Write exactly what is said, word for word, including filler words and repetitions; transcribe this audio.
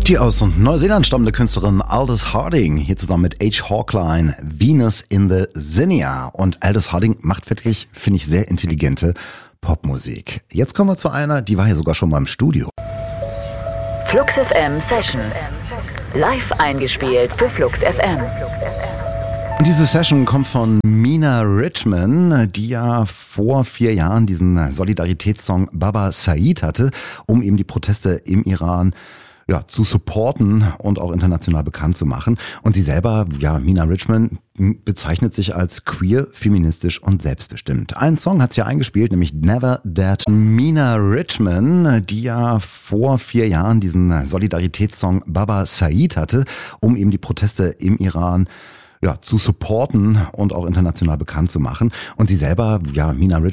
Die aus Neuseeland stammende Künstlerin Aldous Harding, hier zusammen mit H. Hawkline, Venus in the Zinnia. Und Aldous Harding macht wirklich, finde ich, sehr intelligente Popmusik. Jetzt kommen wir zu einer, die war hier sogar schon mal im Studio. Flux F M Sessions. Live eingespielt für Flux F M. Diese Session kommt von Mina Richman, die ja vor vier Jahren diesen Solidaritätssong Baba Said hatte, um eben die Proteste im Iran ja, zu supporten und auch international bekannt zu machen. Und sie selber, ja, Mina Richman, bezeichnet sich als queer, feministisch und selbstbestimmt. Einen Song hat sie ja eingespielt, nämlich Never Dead. Mina Richman, die ja vor vier Jahren diesen Solidaritätssong Baba Said hatte, um eben die Proteste im Iran ja, zu supporten und auch international bekannt zu machen. Und sie selber, ja, Mina Richman,